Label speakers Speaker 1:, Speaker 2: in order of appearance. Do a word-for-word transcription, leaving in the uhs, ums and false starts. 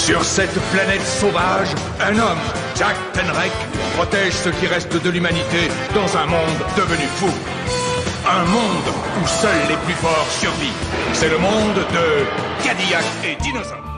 Speaker 1: Sur cette planète sauvage, un homme, Jack Penrek, protège ce qui reste de l'humanité dans un monde devenu fou. Un monde où seuls les plus forts survivent. C'est le monde de Cadillac et Dinosaure.